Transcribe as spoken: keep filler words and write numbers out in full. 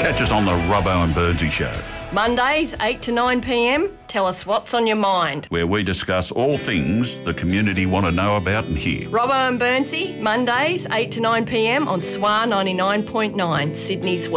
Catch us on the Robbo and Burnsy Show, Mondays, eight to nine p m. Tell us what's on your mind. where we discuss all things the community want to know about and hear. Robbo and Burnsy, Mondays, eight to nine p m on S W A ninety-nine point nine, Sydney's